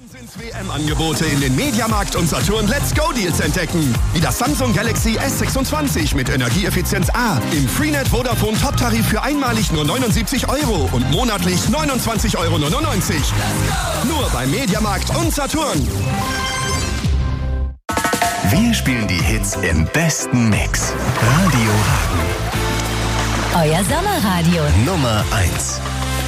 WM-Angebote in den Mediamarkt und Saturn Let's Go Deals entdecken. Wie das Samsung Galaxy S26 mit Energieeffizienz A im Freenet Vodafone Top-Tarif für einmalig nur 79 € und monatlich 29,99 €. Nur bei Mediamarkt und Saturn. Wir spielen die Hits im besten Mix. Radio Raten. Euer Sommerradio. Nummer 1.